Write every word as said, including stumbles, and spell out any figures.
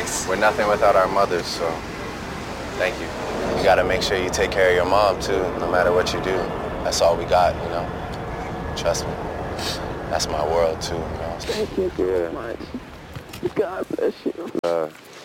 We're nothing without our mothers, so thank you. You gotta make sure you take care of your mom, too, no matter what you do. That's all we got, you know? Trust me. That's my world, too, you know? Thank you so much. God bless you. Uh,